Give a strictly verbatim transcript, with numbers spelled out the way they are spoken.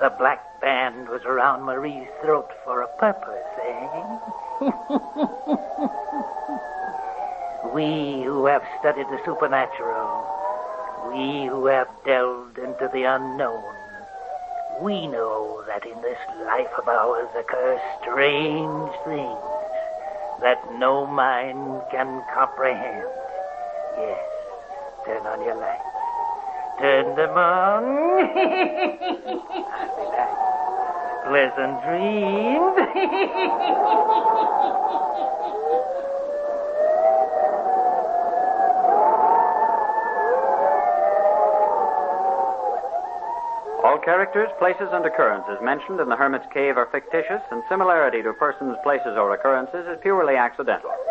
The black band was around Marie's throat for a purpose, eh? We who have studied the supernatural, we who have delved into the unknown, we know that in this life of ours occur strange things that no mind can comprehend. Yes, turn on your lights. Turn them on. I'll be back. Pleasant dreams. All characters, places, and occurrences mentioned in The Hermit's Cave are fictitious, and similarity to persons, places, or occurrences is purely accidental.